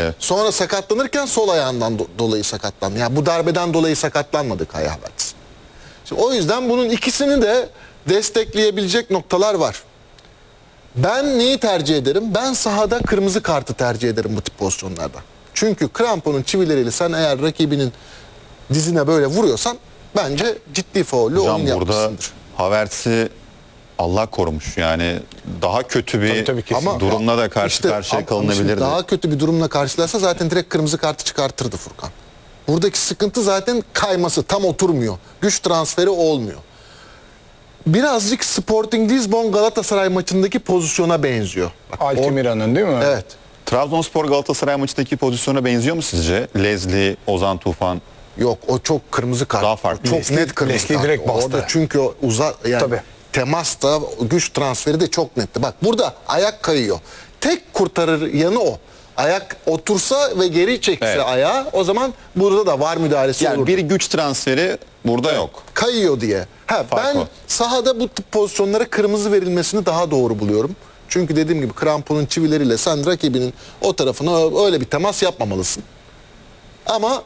müdahale. Sonra sakatlanırken sol ayağından dolayı sakatlandı. Yani bu darbeden dolayı sakatlanmadı Kai Havertz. Şimdi o yüzden bunun ikisini de destekleyebilecek noktalar var. Ben neyi tercih ederim? Ben sahada kırmızı kartı tercih ederim bu tip pozisyonlarda. Çünkü kramponun çivileriyle sen eğer rakibinin dizine böyle vuruyorsan bence ciddi faullü oyun Hocam burada yapmışsındır. Havertz'i Allah korumuş. Yani daha kötü bir Tabii, kesinlikle. durumla da karşı karşıya ama şimdi kalınabilirdi. daha kötü bir durumla karşılarsa zaten direkt kırmızı kartı çıkartırdı Furkan. Buradaki sıkıntı zaten kayması, tam oturmuyor. Güç transferi olmuyor. Birazcık Sporting Lisbon Galatasaray maçındaki pozisyona benziyor. Bak, Altimira'nın değil mi? evet. Trabzonspor Galatasaray maçındaki pozisyona benziyor mu sizce? Leslie, Ozan Tufan. Yok, o çok kırmızı kart. Daha farklı. Çok Leslie- net kırmızı Leslie kart. direkt bastı. Orada çünkü o yani Tabii. temas da güç transferi de çok netti. Bak burada ayak kayıyor. Tek kurtarır yanı o. Ayak otursa ve geri çekse Evet. ayağı, o zaman burada da var müdahalesi Yani olur. bir güç transferi burada yok. Kayıyor diye. Fark Ben o. sahada bu tip pozisyonlara kırmızı verilmesini daha doğru buluyorum. Çünkü dediğim gibi kramponun çivileriyle sen rakibinin o tarafına öyle bir temas yapmamalısın. Ama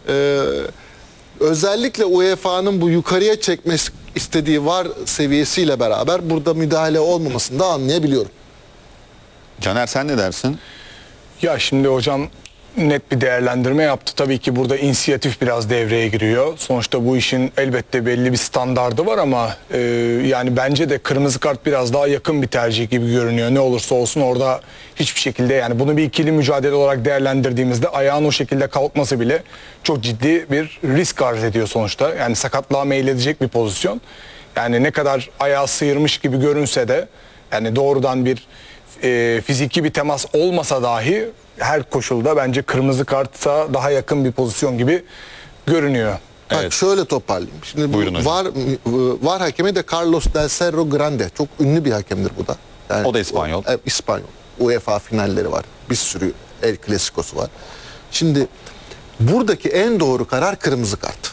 özellikle UEFA'nın bu yukarıya çekmek istediği var seviyesiyle beraber burada müdahale olmamasını da anlayabiliyorum. Caner sen ne dersin? Ya şimdi hocam net bir değerlendirme yaptı. Tabii ki burada inisiyatif biraz devreye giriyor. Sonuçta bu işin elbette belli bir standardı var ama yani bence de kırmızı kart biraz daha yakın bir tercih gibi görünüyor. Ne olursa olsun orada hiçbir şekilde, yani bunu bir ikili mücadele olarak değerlendirdiğimizde ayağın o şekilde kalkması bile çok ciddi bir risk arz ediyor sonuçta. Yani sakatlığa meyledecek bir pozisyon. Yani ne kadar ayağı sıyırmış gibi görünse de, yani doğrudan bir fiziki bir temas olmasa dahi her koşulda bence kırmızı karta daha yakın bir pozisyon gibi görünüyor. Bak Evet. şöyle toparlayayım. Şimdi Buyurun bu hocam. var hakemi de Carlos del Cerro Grande. Çok ünlü bir hakemdir bu da. Yani O da İspanyol. İspanyol. UEFA finalleri var. Bir sürü El Clasico'su var. Şimdi buradaki en doğru karar kırmızı kart.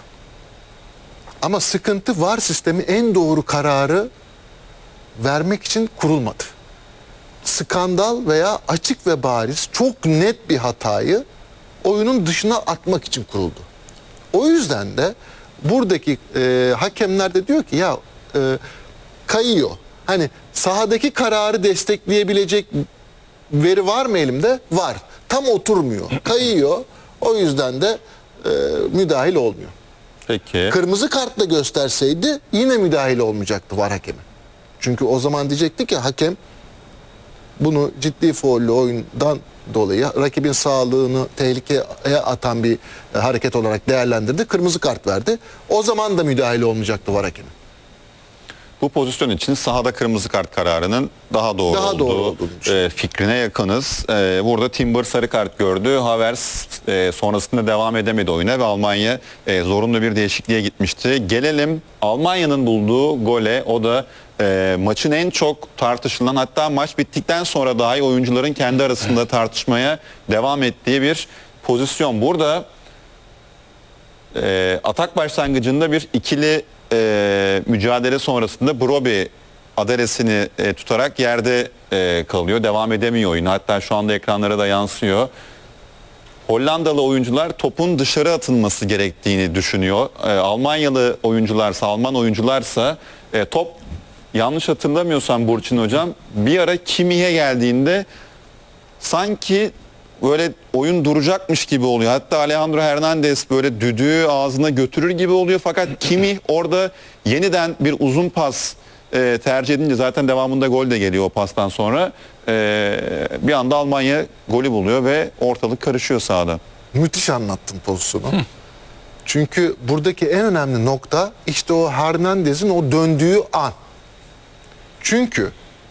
Ama sıkıntı var sistemi en doğru kararı vermek için kurulmadı. Skandal veya açık ve bariz çok net bir hatayı oyunun dışına atmak için kuruldu. O yüzden de buradaki hakemler de diyor ki ya kayıyor. Hani sahadaki kararı destekleyebilecek veri var mı elimde? Var. Tam oturmuyor. Kayıyor. O yüzden de müdahil olmuyor. Peki. Kırmızı kartla gösterseydi yine müdahil olmayacaktı var hakemi. Çünkü o zaman diyecekti ki hakem bunu ciddi faullü oyundan dolayı rakibin sağlığını tehlikeye atan bir hareket olarak değerlendirdi. Kırmızı kart verdi. O zaman da müdahale olmayacaktı var hakemi. Bu pozisyon için sahada kırmızı kart kararının daha doğru olduğu fikrine yakınız. Burada Timber sarı kart gördü. Havertz sonrasında devam edemedi oyuna ve Almanya zorunlu bir değişikliğe gitmişti. Gelelim Almanya'nın bulduğu gole. O da maçın en çok tartışılan, hatta maç bittikten sonra dahi oyuncuların kendi arasında tartışmaya devam ettiği bir pozisyon. Burada atak başlangıcında bir ikili mücadele sonrasında Brobbey adresini tutarak yerde kalıyor. Devam edemiyor oyunu. Hatta şu anda ekranlara da yansıyor. Hollandalı oyuncular topun dışarı atılması gerektiğini düşünüyor. Almanyalı oyuncularsa, Alman oyuncularsa top, yanlış hatırlamıyorsam Burçin hocam, bir ara Kimmich'e geldiğinde sanki böyle oyun duracakmış gibi oluyor. Hatta Alejandro Hernandez böyle düdüğü ağzına götürür gibi oluyor. Fakat Kimmich orada yeniden bir uzun pas tercih edince, zaten devamında gol de geliyor o pastan sonra. Bir anda Almanya golü buluyor ve ortalık karışıyor sahada. Müthiş anlattın pozisyonu. Çünkü buradaki en önemli nokta işte o Hernandez'in o döndüğü an. Çünkü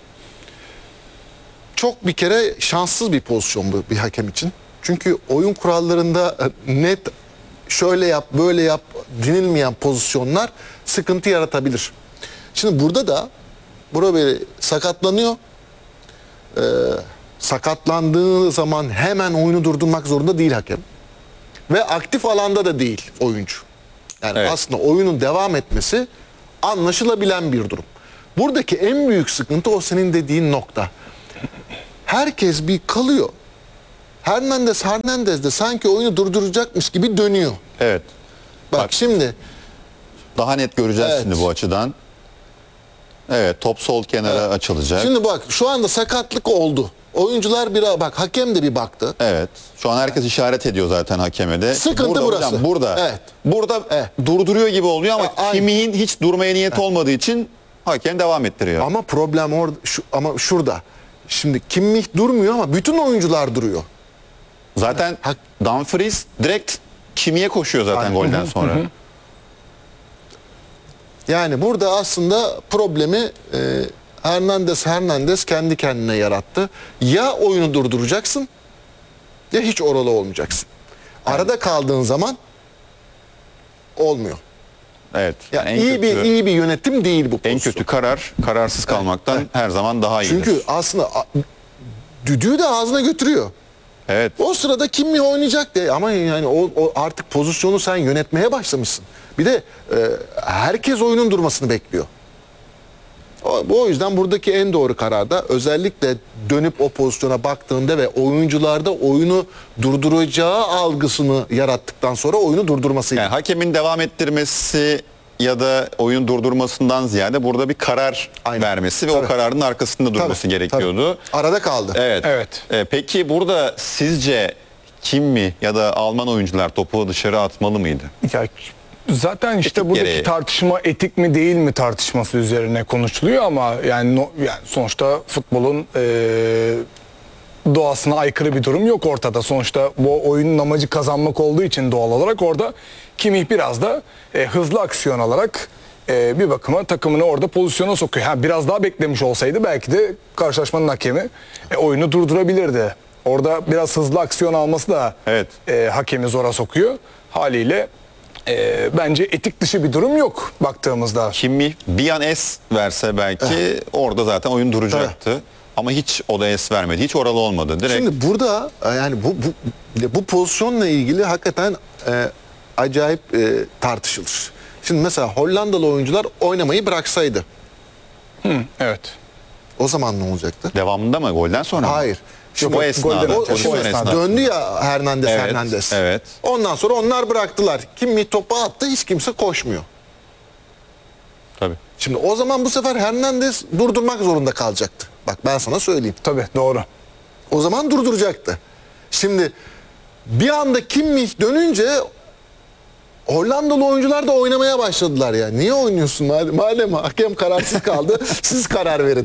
çok bir kere şanssız bir pozisyon bu bir hakem için. Çünkü oyun kurallarında net şöyle yap böyle yap denilmeyen pozisyonlar sıkıntı yaratabilir. Şimdi burada da Brobbey sakatlanıyor. Sakatlandığı zaman hemen oyunu durdurmak zorunda değil hakem. Ve aktif alanda da değil oyuncu. Yani Evet. aslında oyunun devam etmesi anlaşılabilen bir durum. Buradaki en büyük sıkıntı o senin dediğin nokta. Herkes bir kalıyor. Hernandez de sanki oyunu durduracakmış gibi dönüyor. Evet. Bak şimdi Daha net göreceğiz Evet. şimdi bu açıdan. Evet, top sol kenara açılacak. Şimdi bak şu anda sakatlık oldu. Oyuncular bak hakem de bir baktı. Evet. Şu an herkes işaret ediyor zaten hakeme de. Sıkıntı burada burası. Hocam, burada. Evet. Burada Evet. durduruyor gibi oluyor ama Aynen. Kimmih'in hiç durmaya niyeti olmadığı için hakem devam ettiriyor. Ama problem orada ama şurada. Şimdi Kimmich durmuyor ama bütün oyuncular duruyor. Zaten Dumfries direkt Kimmih'e koşuyor zaten Aynen. golden sonra. Yani burada aslında problemi Hernandez kendi kendine yarattı. Ya oyunu durduracaksın ya hiç oralı olmayacaksın. Arada kaldığın zaman olmuyor. Evet. Ya Yani en iyi bir yönetim değil bu en pozisyon. kötü karar kararsız kalmaktan her zaman daha iyidir. Çünkü aslında düdüğü de ağzına götürüyor. Evet. O sırada Kimmich oynayacak diye ama yani o artık pozisyonu sen yönetmeye başlamışsın. Bir de herkes oyunun durmasını bekliyor. O yüzden buradaki en doğru karar da özellikle dönüp o pozisyona baktığında ve oyuncularda oyunu durduracağı algısını yarattıktan sonra oyunu durdurmasıydı. Yani hakemin devam ettirmesi ya da oyun durdurmasından ziyade burada bir karar Aynen. vermesi ve Tabii. o kararın arkasında durması Tabii, gerekiyordu. tabii. Arada kaldı. Evet. Evet. Peki burada sizce Kimmi ya da Alman oyuncular topu dışarı atmalı mıydı? Ya zaten işte Etik buradaki gereği. tartışma etik mi değil mi tartışması üzerine konuşuluyor ama yani, yani sonuçta futbolun doğasına aykırı bir durum yok ortada. Sonuçta bu oyunun amacı kazanmak olduğu için doğal olarak orada Kimmich biraz da hızlı aksiyon alarak bir bakıma takımını orada pozisyona sokuyor. Ha, biraz daha beklemiş olsaydı belki de karşılaşmanın hakemi oyunu durdurabilirdi. Orada biraz hızlı aksiyon alması da Evet. hakemi zora sokuyor. Haliyle bence etik dışı bir durum yok baktığımızda. Kimmi bir an es verse belki orada zaten oyun duracaktı. Ama hiç o da es vermedi. Hiç oralı olmadı. Direkt Şimdi burada yani bu pozisyonla ilgili hakikaten acayip tartışılır. Şimdi mesela Hollandalı oyuncular oynamayı bıraksaydı Evet. o zaman ne olacaktı? devamında mı? Golden sonra mı? Hayır. Yok, o esnada. golden- pozisyon o esnada. Döndü ya Evet, Hernandez. evet. Ondan sonra onlar bıraktılar. Kimmich topu attı, hiç kimse koşmuyor. Tabii. Şimdi o zaman bu sefer Hernandez durdurmak zorunda kalacaktı. Bak ben sana söyleyeyim. Tabii doğru. O zaman durduracaktı. Şimdi bir anda Kimmich dönünce Hollandalı oyuncular da oynamaya başladılar ya. Niye oynuyorsun? Madem hakem kararsız kaldı, siz karar verin.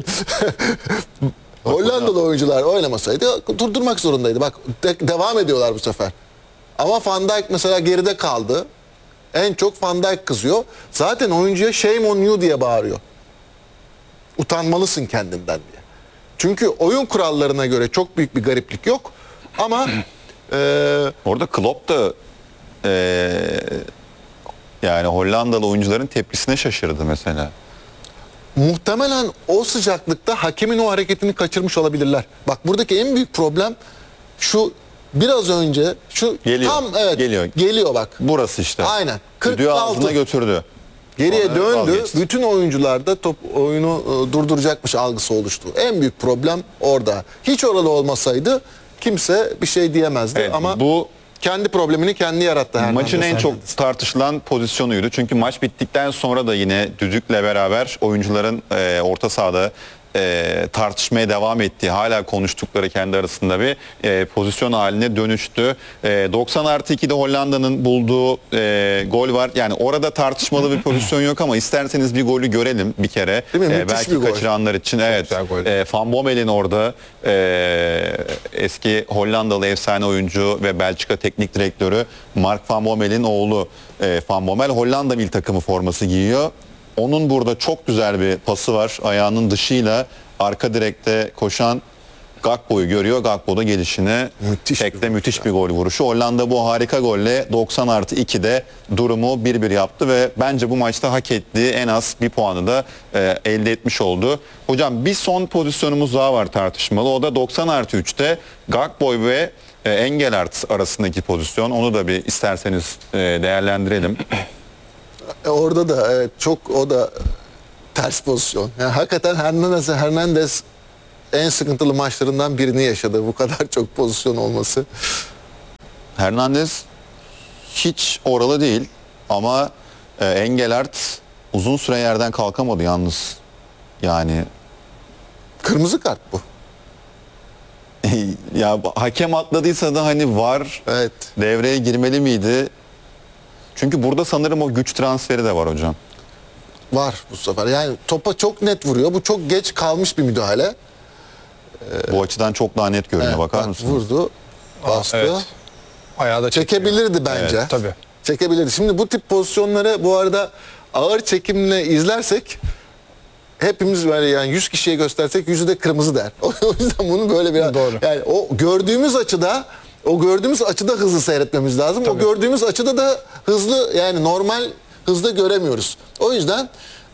Hollandalı oyuncular oynamasaydı durdurmak zorundaydı. Bak devam ediyorlar bu sefer. Ama Van Dijk mesela geride kaldı. En çok Van Dijk kızıyor. Zaten oyuncuya shame on you diye bağırıyor. Utanmalısın kendinden diye. Çünkü oyun kurallarına göre çok büyük bir gariplik yok. Ama Orada Klopp da yani Hollandalı oyuncuların tepkisine şaşırdı mesela. muhtemelen o sıcaklıkta hakemin o hareketini kaçırmış olabilirler. Bak buradaki en büyük problem şu biraz önce şu Geliyor, tam evet geliyor. geliyor bak. Burası işte. Aynen. Düdüğü 46. ağzına götürdü. Geriye Sonra döndü. vazgeçti. Bütün oyuncularda oyunu durduracakmış algısı oluştu. En büyük problem orada. Hiç oralı olmasaydı kimse bir şey diyemezdi Evet, ama bu kendi problemini kendi yarattı Hernandez. maçın en çok tartışılan pozisyonuydu. Çünkü maç bittikten sonra da yine düdükle beraber oyuncuların orta sahada tartışmaya devam ettiği, hala konuştukları kendi arasında bir pozisyon haline dönüştü. 90+2'de Hollanda'nın bulduğu gol var. Yani orada tartışmalı bir pozisyon yok ama isterseniz bir golü görelim bir kere. Değil mi? Müthiş Belki bir gol. kaçıranlar için. Evet. güzel gol. Van Bommel'in orada eski Hollandalı efsane oyuncu ve Belçika teknik direktörü Mark Van Bommel'in oğlu Van Bommel Hollanda milli takımı forması giyiyor. Onun burada çok güzel bir pası var. Ayağının dışıyla arka direkte koşan Gakpo'yu görüyor. Gakpo da gelişine Müthiş bir tekte vuruş müthiş bir gol vuruşu. Hollanda bu harika golle 90+2'de durumu 1-1 yaptı ve bence bu maçta hak ettiği en az bir puanı da elde etmiş oldu. Hocam bir son pozisyonumuz daha var tartışmalı. O da 90+3'te Gakpo ve Engelhardt arasındaki pozisyon. Onu da bir isterseniz değerlendirelim. Orada da evet, çok o da ters pozisyon. Yani hakikaten Hernandez en sıkıntılı maçlarından birini yaşadı. Bu kadar çok pozisyon olması. Hernandez hiç oralı değil ama Engelhardt uzun süre yerden kalkamadı yalnız. Yani Kırmızı kart bu. ya hakem atladıysa da hani var Evet. devreye girmeli miydi? Çünkü burada sanırım o güç transferi de var hocam. Var bu sefer. Yani topa çok net vuruyor. Bu çok geç kalmış bir müdahale. Bu açıdan çok daha net görünüyor. Evet, Bakar bak, mısınız? vurdu. Bastı. Evet. Ayağı da çekiyor. Çekebilirdi bence. Evet, tabii. Çekebilirdi. Şimdi bu tip pozisyonları bu arada ağır çekimle izlersek hepimiz böyle yani 100 kişiye göstersek 100'ü de kırmızı der. O yüzden bunu böyle biraz Doğru. yani o gördüğümüz açıda hızlı seyretmemiz lazım. Tabii. O gördüğümüz açıda da hızlı yani normal hızda göremiyoruz. O yüzden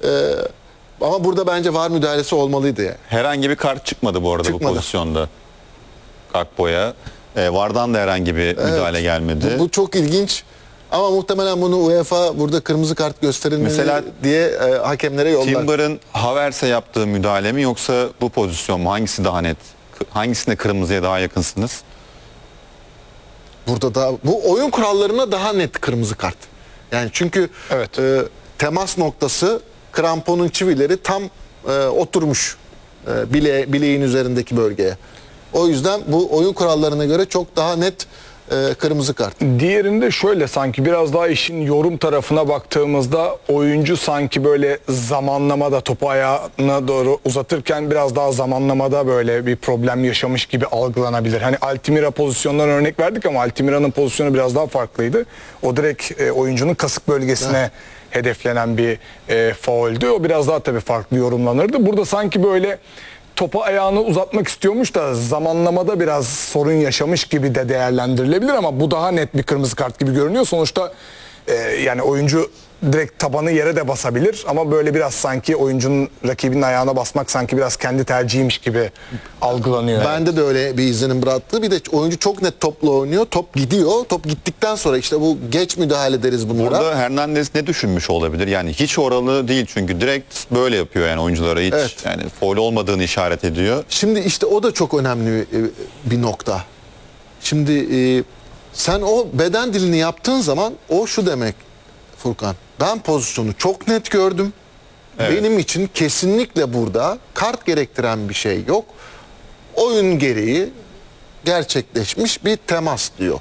ama burada bence VAR müdahalesi olmalıydı yani. Herhangi bir kart çıkmadı bu arada Çıkmadı. bu pozisyonda. Kakbo'ya. Vardan da herhangi bir müdahale gelmedi. Bu çok ilginç. Ama muhtemelen bunu UEFA burada kırmızı kart gösterilmeli Mesela diye hakemlere yollar. Timber'ın Havertz'e yaptığı müdahale mi yoksa bu pozisyon mu? Hangisi daha net? Hangisine kırmızıya daha yakınsınız? Burada da bu oyun kurallarına daha net kırmızı kart. Yani çünkü Evet. temas noktası kramponun çivileri tam oturmuş bileğin üzerindeki bölgeye. O yüzden bu oyun kurallarına göre çok daha net kırmızı kart. Diğerinde şöyle sanki biraz daha işin yorum tarafına baktığımızda oyuncu sanki böyle zamanlamada topu ayağına doğru uzatırken biraz daha zamanlamada böyle bir problem yaşamış gibi algılanabilir. Hani Altimira pozisyondan örnek verdik ama Altimira'nın pozisyonu biraz daha farklıydı. O direkt oyuncunun kasık bölgesine hedeflenen bir fauldü. O biraz daha tabii farklı yorumlanırdı. Burada sanki böyle topa ayağını uzatmak istiyormuş da zamanlamada biraz sorun yaşamış gibi de değerlendirilebilir ama bu daha net bir kırmızı kart gibi görünüyor. Sonuçta yani oyuncu direkt tabanı yere de basabilir ama böyle biraz sanki oyuncunun rakibinin ayağına basmak sanki biraz kendi tercihiymiş gibi algılanıyor. Bende de öyle bir izlenim bıraktı. Bir de oyuncu çok net topla oynuyor. Top gidiyor. Top gittikten sonra işte bu geç müdahale deriz bunlara. Burada Hernandez ne düşünmüş olabilir? Yani hiç oralı değil çünkü direkt böyle yapıyor yani oyunculara hiç Evet. yani faul olmadığını işaret ediyor. Şimdi işte o da çok önemli bir nokta. Şimdi sen o beden dilini yaptığın zaman o şu demek Furkan. Ben pozisyonu çok net gördüm. Evet. Benim için kesinlikle burada kart gerektiren bir şey yok. Oyun gereği gerçekleşmiş bir temas diyor.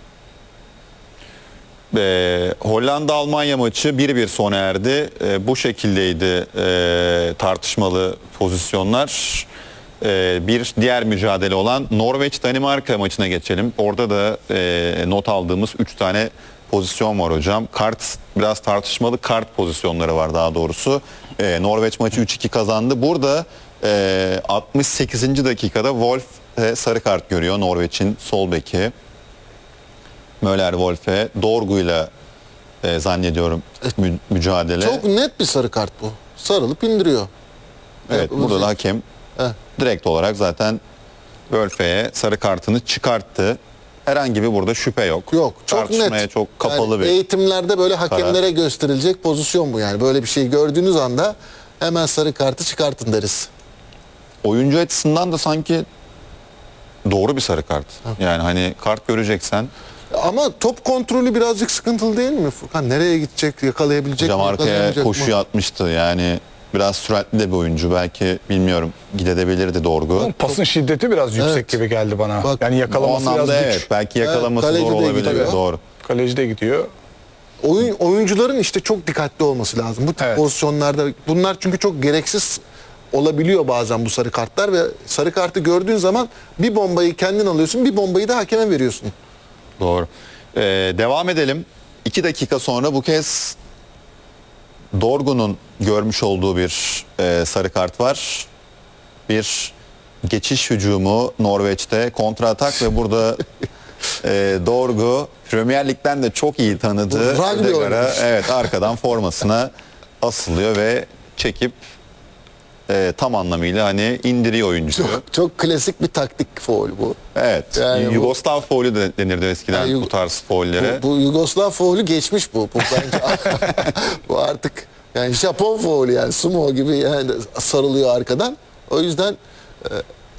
Hollanda-Almanya maçı 1-1 sona erdi. Bu şekildeydi tartışmalı pozisyonlar. Bir diğer mücadele olan Norveç-Danimarka maçına geçelim. Orada da not aldığımız 3 tane pozisyon var hocam. Kart biraz tartışmalı kart pozisyonları var daha doğrusu. Norveç maçı 3-2 kazandı. Burada 68. dakikada Wolf sarı kart görüyor Norveç'in sol beki. Möller Wolf'e Dorgu'yla zannediyorum mücadele. Çok net bir sarı kart bu. Sarılıp indiriyor. Evet, burada da hakem direkt olarak zaten Wolf'e sarı kartını çıkarttı. Herhangi bir burada şüphe yok. Yok, çok Tartışmaya net. çok kapalı Yani bir eğitimlerde böyle hakemlere gösterilecek pozisyon bu yani. Böyle bir şey gördüğünüz anda hemen sarı kartı çıkartın deriz. oyuncu açısından da sanki doğru bir sarı kart. Yani hani kart göreceksen Ama top kontrolü birazcık sıkıntılı değil mi Furkan? Nereye gidecek, yakalayabilecek hocam mi, arkaya yakalayamayacak koşuyu mı? atmıştı. Yani biraz süratli de bir oyuncu. Belki bilmiyorum gidebilirdi Dorgu. Pasın şiddeti biraz yüksek Evet. gibi geldi bana. Bak, yani O yakalaması biraz anlamda güç. evet. Belki yakalaması kaleci zor de olabilir. gidiyor. Doğru. Kaleci de gidiyor. Oyuncuların işte çok dikkatli olması lazım. Bu tip Evet. pozisyonlarda bunlar çünkü çok gereksiz olabiliyor bazen bu sarı kartlar ve sarı kartı gördüğün zaman bir bombayı kendin alıyorsun, bir bombayı da hakeme veriyorsun. Doğru. Devam edelim. 2 dakika sonra bu kez Dorgu'nun görmüş olduğu bir sarı kart var. Bir geçiş hücumu Norveç'te kontra atak ve burada Dorgu Premier Lig'den de çok iyi tanıdığı Bu rugby Ödegaard'a, oynamış. evet arkadan formasına asılıyor ve çekip tam anlamıyla hani indiriyor oyuncuyu. Çok klasik bir taktik faul bu. Evet. Yani bu- Yugoslav faulü de denirdi eskiden Yani bu tarz faullere. Bu Yugoslav faulü geçmiş bu. Bu bence bu artık yani Japon faulü yani sumo gibi yani sarılıyor arkadan. O yüzden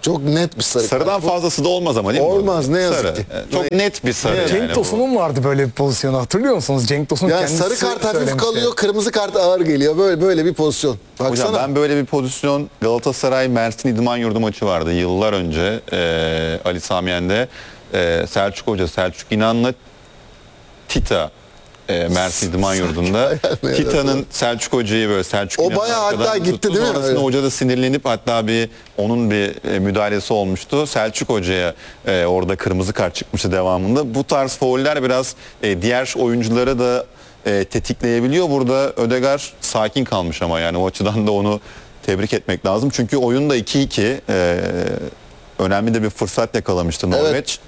Çok net bir sarı Sarıdan kart. Bu- fazlası da olmaz ama değil mi? Olmaz, ne yazık Sarı. ki. Çok net bir sarı yani Cenk bu. Tosun'un vardı böyle bir pozisyonu, hatırlıyor musunuz? Cenk Tosun Yani kendisi sarı kart hafif söylemişti. kalıyor, kırmızı kart ağır geliyor. Böyle bir pozisyon. Baksana. Hocam ben böyle bir pozisyon Galatasaray Mersin İdman Yurdu maçı vardı yıllar önce Ali Sami Yen'de Selçuk Hoca Selçuk İnan'la Tita Mersin İdman Yurdu'nda Tita'nın Selçuk Hoca'yı böyle Selçuk O İnan'ın bayağı arkadan hatta gitti tuttu. değil mi? Sonrasında Öyle. hoca da sinirlenip hatta onun bir müdahalesi olmuştu. Selçuk Hoca'ya orada kırmızı kart çıkmıştı devamında. Bu tarz fauller biraz diğer oyuncuları da tetikleyebiliyor. Burada Ödegaard sakin kalmış ama yani o açıdan da onu tebrik etmek lazım. Çünkü oyunda 2-2 önemli de bir fırsat yakalamıştı Norveç.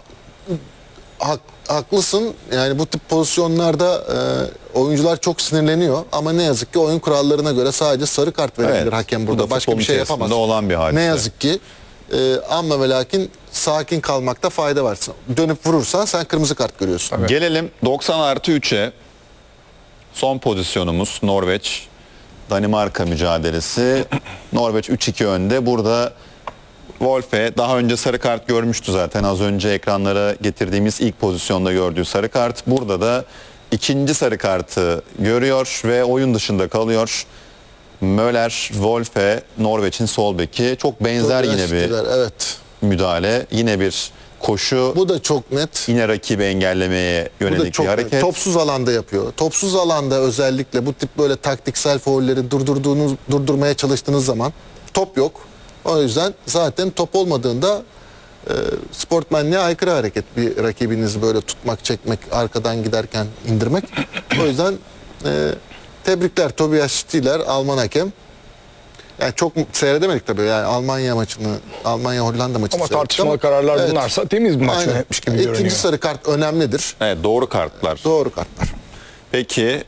Haklısın. Yani bu tip pozisyonlarda oyuncular çok sinirleniyor ama ne yazık ki oyun kurallarına göre sadece sarı kart verebilir Evet, hakem bu burada. da Başka futbolun bir şey içerisinde yapamaz. olan bir hadise. Ne yazık ki. Ama ve lakin sakin kalmakta fayda var. Dönüp vurursan sen kırmızı kart görüyorsun. Gelelim 90+3'e. Son pozisyonumuz Norveç Danimarka mücadelesi. Norveç 3-2 önde. Burada Wolfe daha önce sarı kart görmüştü zaten. Az önce ekranlara getirdiğimiz ilk pozisyonda gördüğü sarı kart. Burada da ikinci sarı kartı görüyor ve oyun dışında kalıyor. Möller, Wolfe, Norveç'in sol beki. Çok benzer yine bir Evet. müdahale. Yine bir koşu. Bu da çok net. Yine rakibi engellemeye Bu da yönelik bir çok net. hareket. Topsuz alanda yapıyor. Topsuz alanda özellikle bu tip böyle taktiksel faulleri durdurmaya çalıştığınız zaman top yok. O yüzden zaten top olmadığında sportmenliğe aykırı hareket. Bir rakibinizi böyle tutmak, çekmek, arkadan giderken indirmek. O yüzden tebrikler Tobias Stiller, Alman hakem. Yani çok seyredemedik tabii. Yani Almanya maçını, Almanya-Hollanda maçını Ama seyrettik tartışmalı ama- kararlar Evet. bunlarsa temiz bir maç Aynen. yönetmiş gibi görünüyor. İkinci sarı kart önemlidir. Evet, doğru kartlar. Doğru kartlar. Peki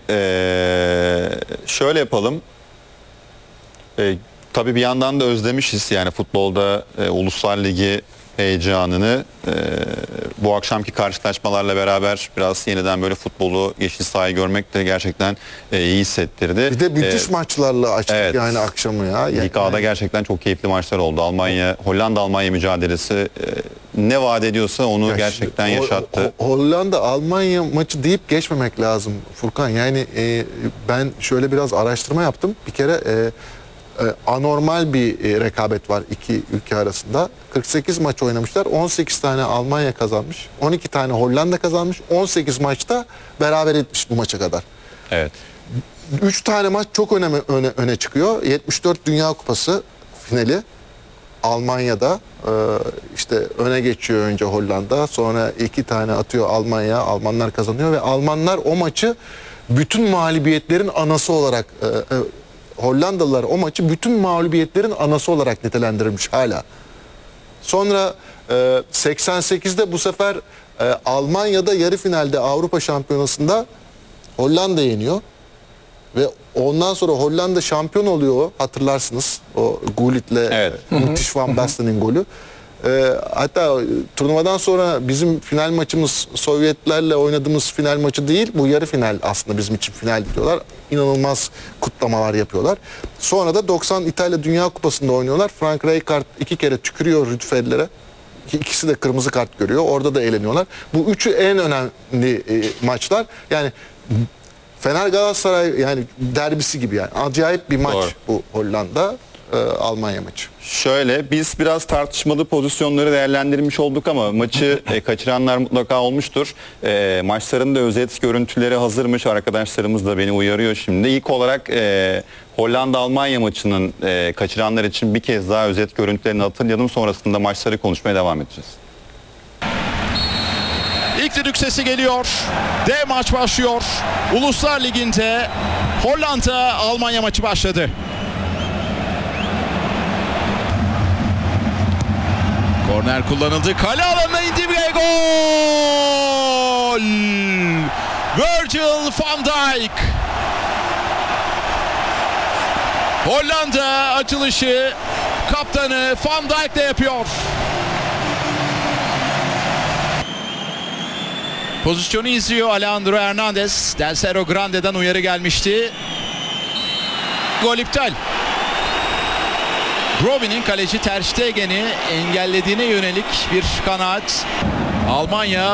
şöyle yapalım. Tabii bir yandan da özlemişiz yani futbolda Uluslar Ligi heyecanını. Bu akşamki karşılaşmalarla beraber biraz yeniden böyle futbolu, yeşil sahayı görmek de gerçekten iyi hissettirdi. Bir de müthiş maçlarla açtık evet. yani akşamı ya. Lig A'da gerçekten çok keyifli maçlar oldu. Hollanda-Almanya mücadelesi ne vaat ediyorsa onu Ya gerçekten şimdi yaşattı. Hollanda-Almanya maçı deyip geçmemek lazım Furkan. Yani ben şöyle biraz araştırma yaptım. Bir kere anormal bir rekabet var iki ülke arasında. 48 maç oynamışlar. 18 tane Almanya kazanmış. 12 tane Hollanda kazanmış. 18 maçta beraber etmiş bu maça kadar. Evet. 3 tane maç çok öne çıkıyor. 74 Dünya Kupası finali Almanya'da işte öne geçiyor önce Hollanda, sonra 2 tane atıyor Almanya, Almanlar kazanıyor ve Almanlar o maçı bütün mağlubiyetlerin anası olarak Hollandalılar o maçı bütün mağlubiyetlerin anası olarak nitelendirilmiş hala. Sonra 88'de bu sefer Almanya'da yarı finalde Avrupa Şampiyonası'nda Hollanda yeniyor. Ve ondan sonra Hollanda şampiyon oluyor, hatırlarsınız. O Gullit'le Evet. müthiş Van Basten'in golü. Hatta turnuvadan sonra bizim final maçımız Sovyetlerle oynadığımız final maçı değil. Bu yarı final aslında bizim için final diyorlar. İnanılmaz kutlamalar yapıyorlar. Sonra da 90 İtalya Dünya Kupası'nda oynuyorlar. Frank Rijkaard 2 kere tükürüyor Rüdiger'lere. İkisi de kırmızı kart görüyor. Orada da eğleniyorlar. Bu üçü en önemli maçlar. Yani Fener Galatasaray yani derbisi gibi yani. Acayip bir maç Doğru. bu Hollanda Almanya maçı. Şöyle biz biraz tartışmalı pozisyonları değerlendirmiş olduk ama maçı kaçıranlar mutlaka olmuştur. Maçların da özet görüntüleri hazırmış. Arkadaşlarımız da beni uyarıyor şimdi. İlk olarak Hollanda-Almanya maçının kaçıranlar için bir kez daha özet görüntülerini hatırlayalım. Sonrasında maçları konuşmaya devam edeceğiz. İlk düdük sesi geliyor. Dev maç başlıyor. Uluslar Ligi'nde Hollanda-Almanya maçı başladı. Korner kullanıldı. Kale alanına indi ve gol! Virgil van Dijk. Hollanda açılışı kaptanı Van Dijk'le yapıyor. Pozisyonu izliyor Alejandro Hernandez. Del Cerro Grande'den uyarı gelmişti. Gol iptal. Broby'nin kaleci Ter Stegen'i engellediğine yönelik bir kanaat. Almanya